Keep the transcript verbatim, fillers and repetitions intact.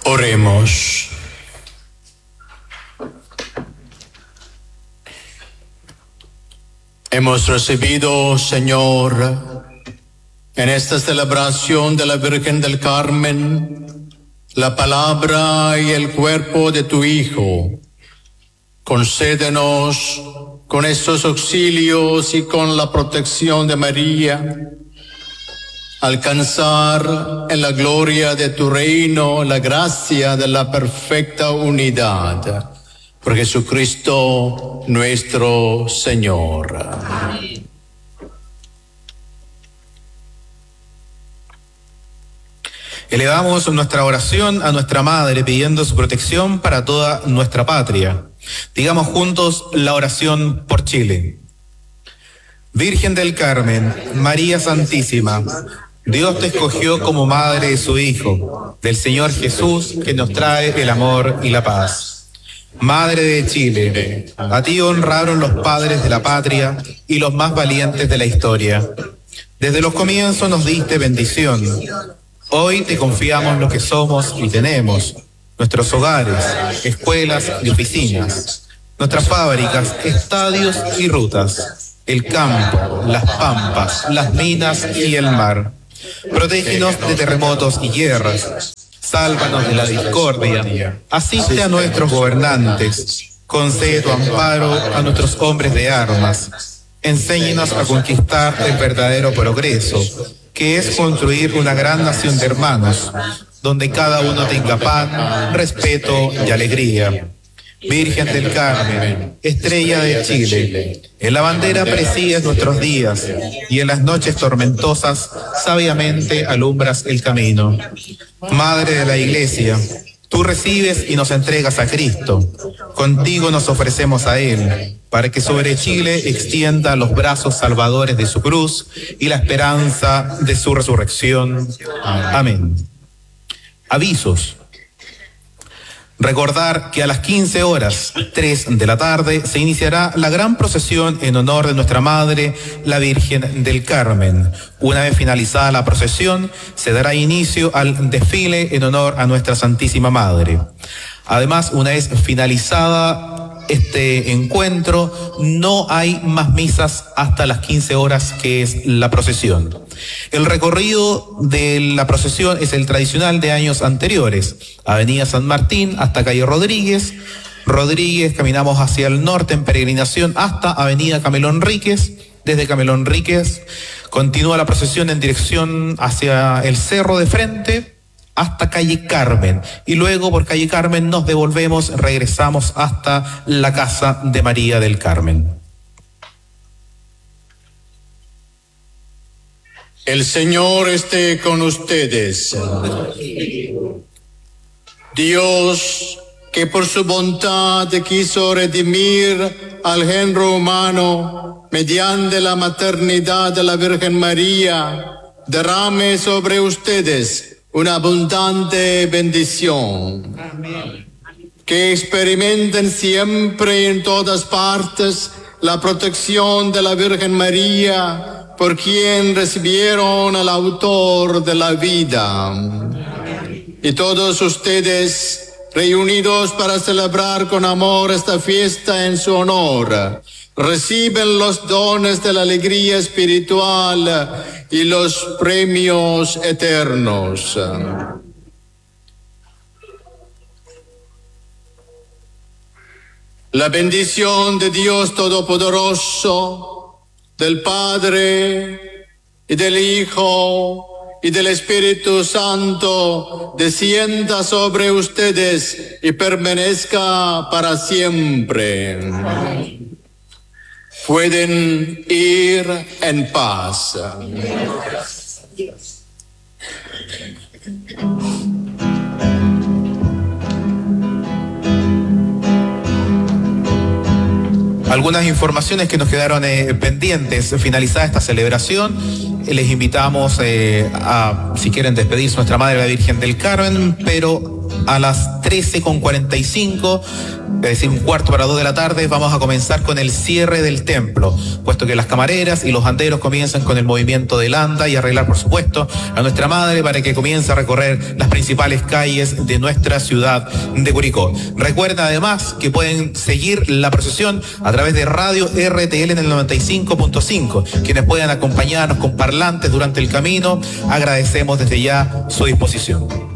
Oremos. Hemos recibido, Señor, en esta celebración de la Virgen del Carmen, la palabra y el cuerpo de tu Hijo. Concédenos con estos auxilios y con la protección de María, alcanzar en la gloria de tu reino la gracia de la perfecta unidad. Por Jesucristo nuestro Señor. Amén. Elevamos nuestra oración a nuestra Madre pidiendo su protección para toda nuestra patria. Digamos juntos la oración por Chile. Virgen del Carmen, María Santísima, Dios te escogió como madre de su Hijo, del Señor Jesús, que nos trae el amor y la paz. Madre de Chile, a ti honraron los padres de la patria y los más valientes de la historia. Desde los comienzos nos diste bendición. Hoy te confiamos lo que somos y tenemos, nuestros hogares, escuelas y oficinas, nuestras fábricas, estadios y rutas, el campo, las pampas, las minas y el mar. Protégenos de terremotos y guerras. Sálvanos de la discordia, asiste a nuestros gobernantes, concede tu amparo a nuestros hombres de armas, enséñanos a conquistar el verdadero progreso, que es construir una gran nación de hermanos, donde cada uno tenga pan, respeto y alegría. Virgen del Carmen, estrella de Chile, en la bandera presides nuestros días y en las noches tormentosas sabiamente alumbras el camino. Madre de la Iglesia, tú recibes y nos entregas a Cristo. Contigo nos ofrecemos a Él, para que sobre Chile extienda los brazos salvadores de su cruz y la esperanza de su resurrección. Amén. Avisos. Recordar que a las quince horas, tres de la tarde, se iniciará la gran procesión en honor de nuestra Madre, la Virgen del Carmen. Una vez finalizada la procesión, se dará inicio al desfile en honor a nuestra Santísima Madre. Además, una vez finalizada este encuentro, no hay más misas hasta las quince horas, que es la procesión. El recorrido de la procesión es el tradicional de años anteriores. Avenida San Martín hasta calle Rodríguez. Rodríguez caminamos hacia el norte en peregrinación hasta Avenida Camilo Enríquez. Desde Camilo Enríquez continúa la procesión en dirección hacia el cerro de frente hasta calle Carmen. Y luego por calle Carmen nos devolvemos, regresamos hasta la casa de María del Carmen. El Señor esté con ustedes. Dios, que por su bondad quiso redimir al género humano mediante la maternidad de la Virgen María, derrame sobre ustedes una abundante bendición. Amén. Que experimenten siempre y en todas partes la protección de la Virgen María, por quien recibieron al autor de la vida. Amén. Y todos ustedes, reunidos para celebrar con amor esta fiesta en su honor, reciben los dones de la alegría espiritual y los premios eternos. La bendición de Dios Todopoderoso, del Padre y del Hijo y del Espíritu Santo descienda sobre ustedes y permanezca para siempre. Amén. Pueden ir en paz. Algunas informaciones que nos quedaron eh, pendientes. Finalizada esta celebración, eh, les invitamos eh, a, si quieren despedirse, nuestra Madre la Virgen del Carmen, pero a las tres trece con cuarenta y cinco, es decir, un cuarto para dos de la tarde, vamos a comenzar con el cierre del templo, puesto que las camareras y los anderos comienzan con el movimiento del anda y arreglar, por supuesto, a nuestra madre para que comience a recorrer las principales calles de nuestra ciudad de Curicó. Recuerda además que pueden seguir la procesión a través de Radio R T L en el noventa y cinco punto cinco, quienes puedan acompañarnos con parlantes durante el camino. Agradecemos desde ya su disposición.